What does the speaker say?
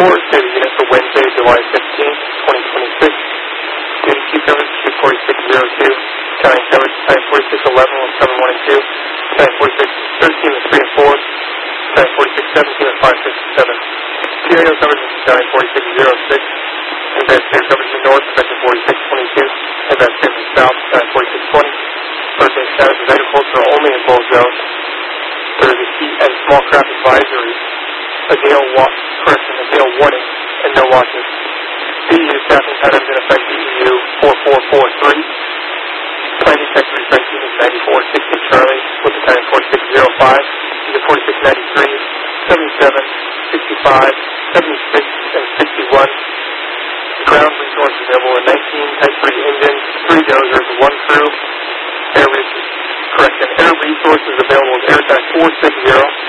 report, data unit for Wednesday, July 15th, 2026. Duty Chief coverage 24602. County coverage 94611 with 7 1 and 2. 94613 with 3 and 4. 94617 with 5 6 and 7. TRAO coverage is 94606. Investigator coverage in north, effective 4622. Investigator in south, 94620. Hurricane status is agricultural only in both zones. There is a heat and small craft advisory, a gale warning, and no watches. DEU staffing patterns in effect DEU 4443. Planning sector reflection is 9460 Charlie with the time 4605. These are 4693, 77, 65, 76, and 61. Ground resources available in 19 Type 3 engines, 3 dozers, 1 crew. Air resources available with AirTac 460.